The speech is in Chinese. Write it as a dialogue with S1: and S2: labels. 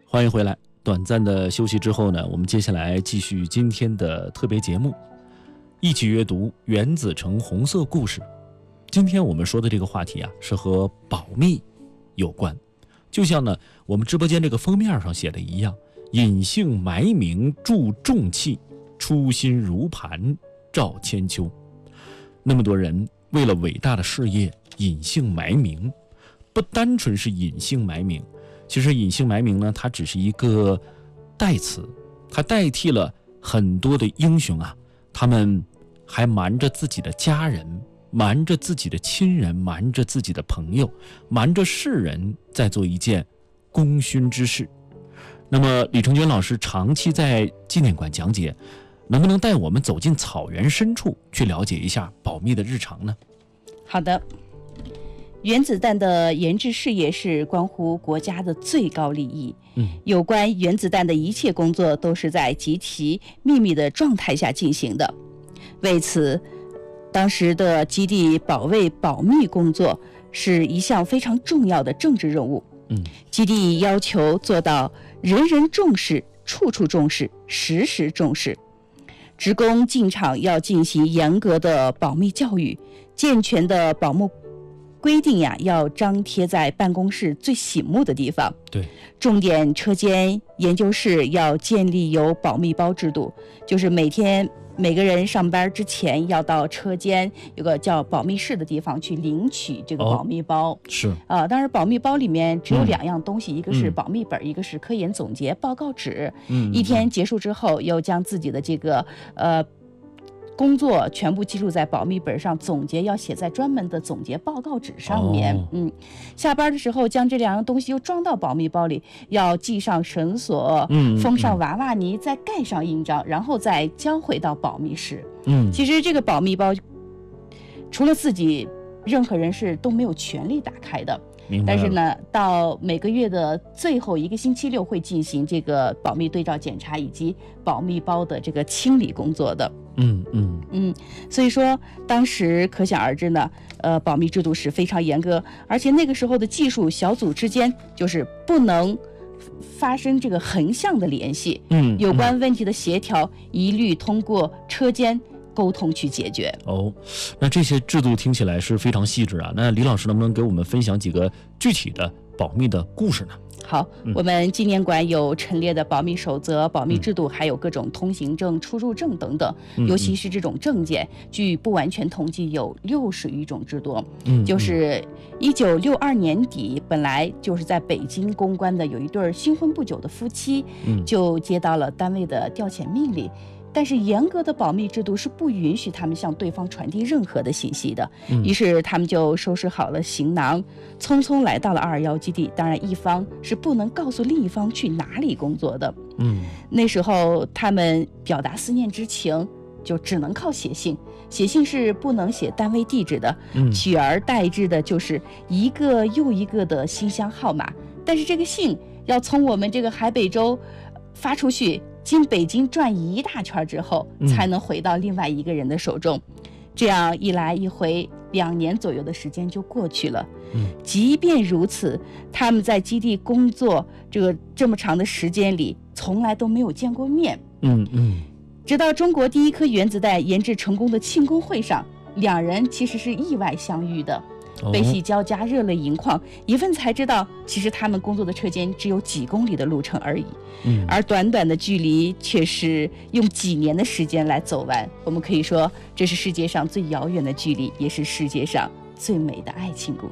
S1: 欢迎回来。短暂的休息之后呢，我们接下来继续今天的特别节目，一起阅读原子城红色故事。今天我们说的这个话题啊，是和保密有关。就像呢，我们直播间这个封面上写的一样，隐姓埋名铸重器，初心如磐照千秋。那么多人为了伟大的事业隐姓埋名，不单纯是隐姓埋名，其实隐姓埋名呢，它只是一个代词，它代替了很多的英雄啊，他们还瞒着自己的家人，瞒着自己的亲人，瞒着自己的朋友，瞒着世人，在做一件功勋之事。那么李成军老师长期在纪念馆讲解，能不能带我们走进草原深处，去了解一下保密的日常呢？
S2: 好的。原子弹的研制事业是关乎国家的最高利益，有关原子弹的一切工作都是在极其秘密的状态下进行的。为此，当时的基地保卫保密工作是一项非常重要的政治任务。基地要求做到人人重视、处处重视、时时重视。职工进场要进行严格的保密教育，健全的保密规定呀，要张贴在办公室最醒目的地方。
S1: 对，
S2: 重点车间、研究室要建立有保密包制度，就是每天每个人上班之前要到车间有个叫保密室的地方去领取这个保密包。
S1: 是
S2: 当然保密包里面只有2样东西，一个是保密本，一个是科研总结报告纸。一天结束之后，又将自己的这个工作全部记录在保密本上，总结要写在专门的总结报告纸上面。下班的时候将这2样东西又装到保密包里，要系上绳索，封上娃娃泥，再盖上印章，然后再交回到保密室。其实这个保密包除了自己，任何人是都没有权利打开的。但是呢，到每个月的最后一个星期六会进行这个保密对照检查以及保密包的这个清理工作的。所以说当时可想而知呢，保密制度是非常严格，而且那个时候的技术小组之间就是不能发生这个横向的联系，有关问题的协调一律通过车间沟通去解决。
S1: 那这些制度听起来是非常细致啊。那李老师能不能给我们分享几个具体的保密的故事呢？
S2: 好，我们纪念馆有陈列的保密守则、保密制度，还有各种通行证、出入证等等。尤其是这种证件，据不完全统计有60余种之多。就是1962年底，本来就是在北京公关的有一对新婚不久的夫妻，就接到了单位的调遣命令。但是严格的保密制度是不允许他们向对方传递任何的信息的。于是他们就收拾好了行囊，匆匆来到了221基地。当然一方是不能告诉另一方去哪里工作的。那时候他们表达思念之情就只能靠写信，写信是不能写单位地址的，取而代之的就是一个又一个的信箱号码。但是这个信要从我们这个海北州发出去，经北京转一大圈之后，才能回到另外一个人的手中。这样一来一回，2年左右的时间就过去了。即便如此，他们在基地工作这么长的时间里，从来都没有见过面。直到中国第一颗原子弹研制成功的庆功会上，2人其实是意外相遇的。悲喜交加，热泪盈眶，一问才知道，其实他们工作的车间只有几公里的路程而已，而短短的距离却是用几年的时间来走完。我们可以说，这是世界上最遥远的距离，也是世界上最美的爱情故